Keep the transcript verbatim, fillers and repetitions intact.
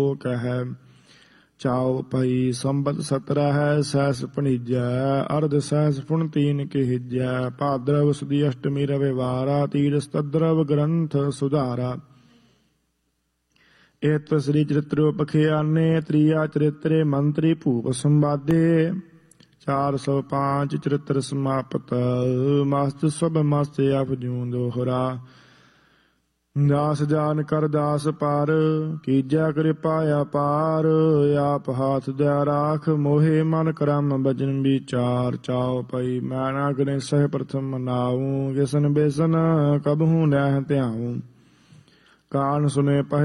ਕਹੈ। ਚਾਉ ਪਈ ਸੰਬਤ ਸਤਰਹ ਸਹਿਸ ਭਣੀਜੈ, ਅਰਧ ਸਹਿਸ ਪੁਣ ਤੀਨ ਕਹਿਜੈ। ਭਾਦਰਵ ਸੁਦੀ ਅਸ਼ਟਮੀ ਰਵਿਵਾਰਾ, ਤੀਰਸ ਤਦਰਵ ਗ੍ਰੰਥ ਸੁਧਾਰਾ। ਇਤ ਸ੍ਰੀ ਚਰਿਤ੍ਰੋ ਪਖਿਆਨੇ, ਤ੍ਰੀਆ ਚਰਿਤਰੇ ਮੰਤਰੀ ਭੂਪ ਸੰਵਾਦੇ। ਚਾਰ ਸੌ ਪਾਂਚ ਚਰਿਤ੍ਰ ਸਮਾਪਤ, ਮਸਤ ਸਭ ਮਸਤ ਅਪਜੂ ਦੋਹਰਾ। ਦਾਸ ਜਾਨ ਕਰ ਦਾਸ ਪਰ, ਕੀਜੈ ਕਿਰਪਾ ਅਪਾਰ। ਆਪ ਹਾਥ ਦੈ ਰਾਖ, ਮੋਹਿ ਮਨ ਕਰਮ ਬਚਨ ਵਿਚਾਰ। ਚਾਉ ਪਈ ਮੈਂ ਨਾ ਗਣੇਸਹਿ ਪ੍ਰਥਮ ਨਾਉ, ਕਿਸਨ ਬੇਸਨ ਕਬਹੂ ਨਹਿ ਧਿਆਉ। ਕਾਨ ਸੁਨੇ ਪਹਿ